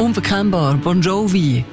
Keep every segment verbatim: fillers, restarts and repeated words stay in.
Unverkennbar, Bon Jovi.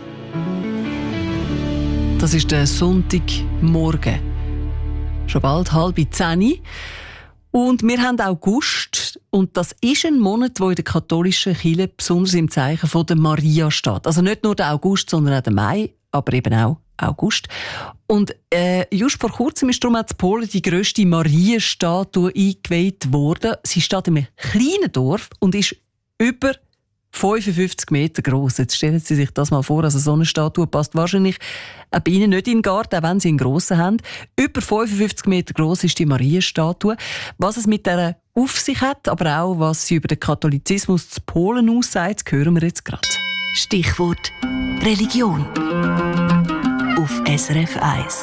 Das ist der Sonntagmorgen. Schon bald halb zehn. Und wir haben August. Und das ist ein Monat, der in der katholischen Kirche besonders im Zeichen von der Maria steht. Also nicht nur der August, sondern auch der Mai, aber eben auch August. Und äh, just vor kurzem ist darum auch in Polen die grösste Marienstatue eingeweiht worden. Sie steht in einem kleinen Dorf und ist über fünfundfünfzig Meter gross. Jetzt stellen Sie sich das mal vor, also so eine Statue passt wahrscheinlich auch bei Ihnen nicht in den Garten, auch wenn Sie einen grossen haben. Über fünfundfünfzig Meter gross ist die Marienstatue. Was es mit dieser auf sich hat, aber auch was sie über den Katholizismus zu Polen aussagt, hören wir jetzt gerade. Stichwort Religion auf S R F eins.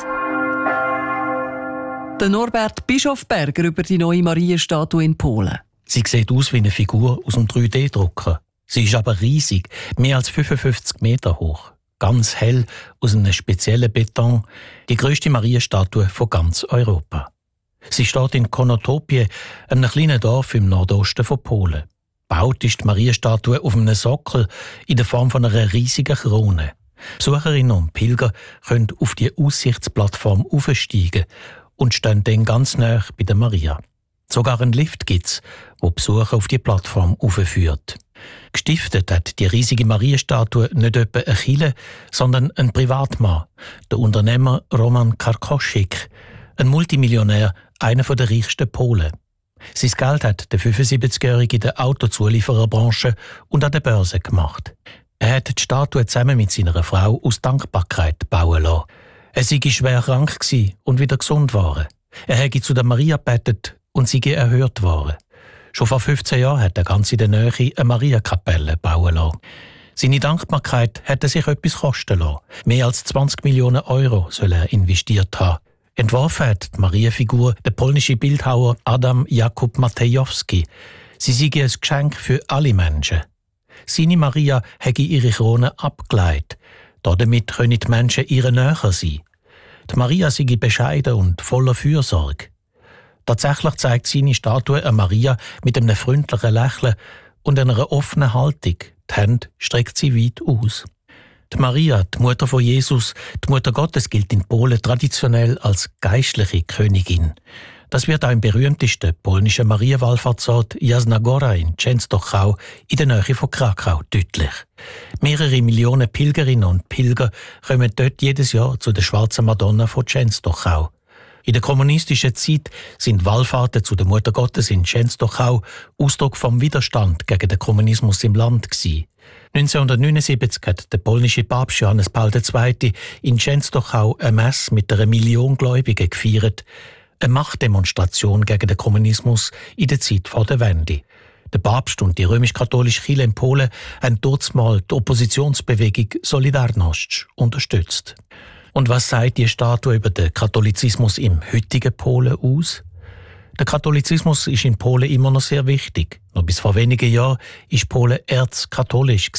Der Norbert Bischofberger über die neue Marienstatue in Polen. Sie sieht aus wie eine Figur aus einem drei D-Drucker. Sie ist aber riesig, mehr als fünfundfünfzig Meter hoch. Ganz hell, aus einem speziellen Beton. Die grösste Marienstatue von ganz Europa. Sie steht in Konotopie, einem kleinen Dorf im Nordosten von Polen. Gebaut ist die Marienstatue auf einem Sockel in der Form von einer riesigen Krone. Besucherinnen und Pilger können auf die Aussichtsplattform aufsteigen und stehen dann ganz nahe bei der Maria. Sogar einen Lift gibt's, wo Besucher auf die Plattform aufführt. Gestiftet hat die riesige Marienstatue nicht etwa eine Kirche, sondern ein Privatmann, der Unternehmer Roman Karkoschik, ein Multimillionär, einer der reichsten Polen. Sein Geld hat der fünfundsiebzigjährige in der Autozuliefererbranche und an der Börse gemacht. Er hat die Statue zusammen mit seiner Frau aus Dankbarkeit bauen lassen. Er sei schwer krank und wieder gesund geworden. Er hätte zu der Maria gebetet und sei erhört worden. Schon vor fünfzehn Jahren hat er ganz in der Nähe eine Mariakapelle bauen lassen. Seine Dankbarkeit hat er sich etwas kosten lassen. Mehr als zwanzig Millionen Euro soll er investiert haben. Entworfen hat die Marienfigur der polnische Bildhauer Adam Jakub Matejowski. Sie sei ein Geschenk für alle Menschen. Seine Maria hätte ihre Krone abgeleitet. Damit können die Menschen ihr näher sein. Die Maria sei bescheiden und voller Fürsorge. Tatsächlich zeigt seine Statue eine Maria mit einem freundlichen Lächeln und einer offenen Haltung. Die Hände streckt sie weit aus. Die Maria, die Mutter von Jesus, die Mutter Gottes, gilt in Polen traditionell als geistliche Königin. Das wird auch im berühmtesten polnischen Marienwallfahrtsort Jasna Góra in Częstochow in der Nähe von Krakau deutlich. Mehrere Millionen Pilgerinnen und Pilger kommen dort jedes Jahr zu der schwarzen Madonna von Częstochow. In der kommunistischen Zeit sind Wallfahrten zu der Mutter Gottes in Częstochow Ausdruck vom Widerstand gegen den Kommunismus im Land gewesen. neunzehnhundertneunundsiebzig hat der polnische Papst Johannes Paul der Zweite in Częstochow eine Messe mit einer Million Gläubigen gefeiert. Eine Machtdemonstration gegen den Kommunismus in der Zeit vor der Wende. Der Papst und die römisch-katholische Kirche in Polen haben dortmals die Oppositionsbewegung Solidarność unterstützt. Und was sagt die Statue über den Katholizismus im heutigen Polen aus? Der Katholizismus ist in Polen immer noch sehr wichtig. Noch bis vor wenigen Jahren war Polen erzkatholisch.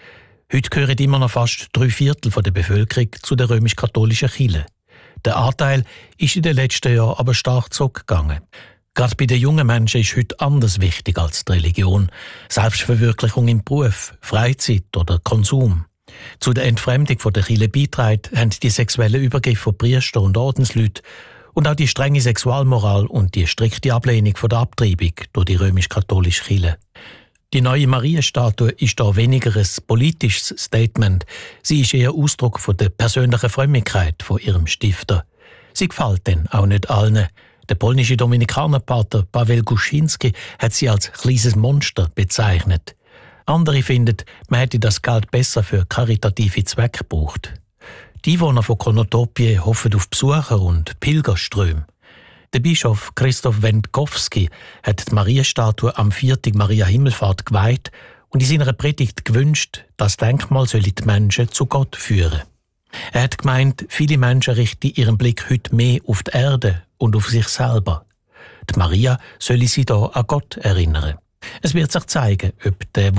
Heute gehören immer noch fast drei Viertel der Bevölkerung zu der römisch-katholischen Kirche. Der Anteil ist in den letzten Jahren aber stark zurückgegangen. Gerade bei den jungen Menschen ist heute anders wichtig als die Religion. Selbstverwirklichung im Beruf, Freizeit oder Konsum. Zu der Entfremdung der Kirche beitragen haben die sexuellen Übergriffe von Priester und Ordensleuten und auch die strenge Sexualmoral und die strikte Ablehnung von der Abtreibung durch die römisch-katholische Kirche. Die neue Marienstatue ist da weniger ein politisches Statement. Sie ist eher Ausdruck von der persönlichen Frömmigkeit von ihrem Stifter. Sie gefällt denn auch nicht allen. Der polnische Dominikanerpater Paweł Guszynski hat sie als kleines Monster bezeichnet. Andere finden, man hätte das Geld besser für karitative Zwecke gebraucht. Die Einwohner von Konotopie hoffen auf Besucher und Pilgerströme. Der Bischof Krzysztof Wędkowski hat die Marienstatue am vierten Maria Himmelfahrt geweiht und in seiner Predigt gewünscht, das Denkmal solle die Menschen zu Gott führen. Er hat gemeint, viele Menschen richten ihren Blick heute mehr auf die Erde und auf sich selber. Die Maria solle sie da an Gott erinnern. Es wird sich zeigen, ob der